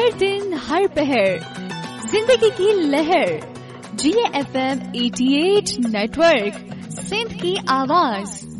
हर दिन हर पहर जिंदगी की लहर, GFM 88 नेटवर्क, सिंध की आवाज।